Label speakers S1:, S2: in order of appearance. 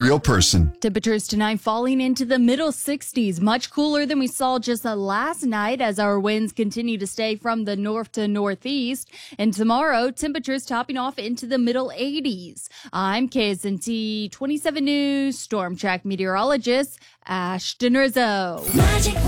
S1: Real person.
S2: Temperatures tonight falling into the middle 60s, much cooler than we saw just last night as our winds continue to stay from the north to northeast. And tomorrow, temperatures topping off into the middle 80s. I'm KSNT 27 News Storm Track meteorologist Ashton Rizzo.